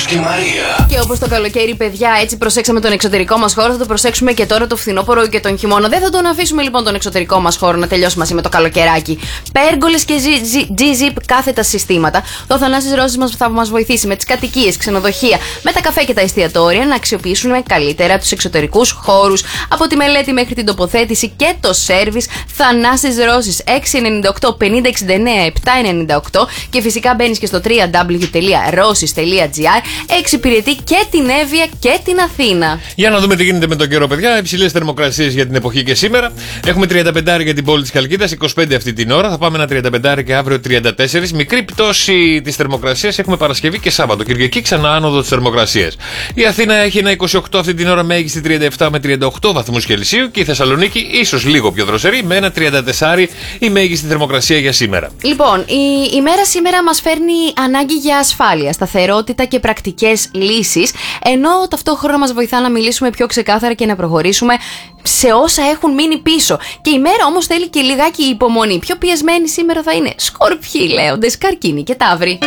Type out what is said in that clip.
και Μαρία. Και όπως το καλοκαίρι, παιδιά, έτσι προσέξαμε τον εξωτερικό μας χώρο, θα το προσέξουμε και τώρα το φθινόπωρο και τον χειμώνα. Δεν θα τον αφήσουμε λοιπόν τον εξωτερικό μας χώρο να τελειώσει μαζί με το καλοκαιράκι. Πέργολες και G-Zip κάθετα συστήματα. Ο Θανάσης Ρώσης θα μας βοηθήσει με τις κατοικίες, ξενοδοχεία, με τα καφέ και τα εστιατόρια να αξιοποιήσουν καλύτερα τους εξωτερικούς χώρους. Από τη μελέτη μέχρι την τοποθέτηση και το σέρβις. Θανάσης Ρώσης 698 50 69 798 και φυσικά μπαίνεις και στο www.rossis.gr. Εξυπηρετεί και την Εύβοια και την Αθήνα. Για να δούμε τι γίνεται με τον καιρό, παιδιά. Υψηλές θερμοκρασίες για την εποχή και σήμερα. Έχουμε 35 για την πόλη της Χαλκίδας, 25 αυτή την ώρα. Θα πάμε ένα 35 και αύριο 34. Μικρή πτώση της θερμοκρασίας έχουμε Παρασκευή και Σάββατο. Κυριακή ξανά άνοδο της θερμοκρασίας. Η Αθήνα έχει ένα 28 αυτή την ώρα, μέγιστη 37 με 38 βαθμούς Κελσίου. Και η Θεσσαλονίκη ίσως λίγο πιο δροσερή με ένα 34 η μέγιστη θερμοκρασία για σήμερα. Λοιπόν, η ημέρα σήμερα μας φέρνει ανάγκη για ασφάλεια, σταθερότητα και πρακτικές λύσεις, ενώ ταυτόχρονα μας βοηθά να μιλήσουμε πιο ξεκάθαρα και να προχωρήσουμε σε όσα έχουν μείνει πίσω. Και η μέρα όμως θέλει και λιγάκι υπομονή. Πιο πιεσμένη σήμερα θα είναι Σκορπιοί, Λέοντες, Καρκίνοι και Ταύροι.